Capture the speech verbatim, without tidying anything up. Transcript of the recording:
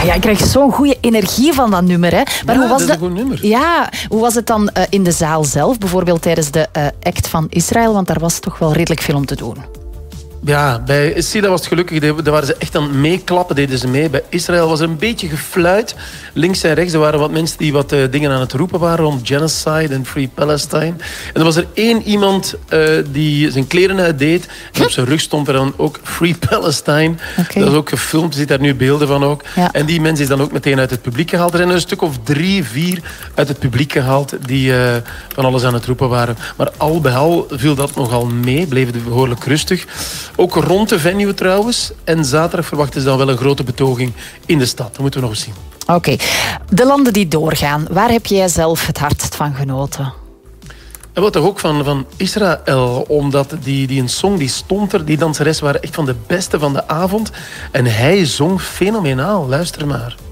ja, ik krijg zo'n goede energie van dat nummer. Hè. Maar ja, hoe was dat is een goed nummer. Ja, hoe was het dan uh, in de zaal zelf? Bijvoorbeeld tijdens de uh, act van Israël, want daar was toch wel redelijk veel om te doen. Ja, bij Sila was het gelukkig. Daar waren ze echt aan het meeklappen, deden ze mee. Bij Israël was er een beetje gefluit. Links en rechts, er waren wat mensen die wat uh, dingen aan het roepen waren rond genocide en Free Palestine. En er was er één iemand uh, die zijn kleren uitdeed. En op zijn rug stond er dan ook Free Palestine. Okay. Dat is ook gefilmd, er zitten daar nu beelden van ook. Ja. En die mens is dan ook meteen uit het publiek gehaald. Er zijn er een stuk of drie, vier uit het publiek gehaald die uh, van alles aan het roepen waren. Maar al bij al viel dat nogal mee, bleef het behoorlijk rustig. Ook rond de venue trouwens. En zaterdag verwachten ze dan wel een grote betoging in de stad. Dat moeten we nog eens zien. Oké. Okay. De landen die doorgaan, waar heb jij zelf het hardst van genoten? En wat toch ook van, van Israël, omdat die, die een song die stond er, die danseres waren echt van de beste van de avond. En hij zong fenomenaal. Luister maar.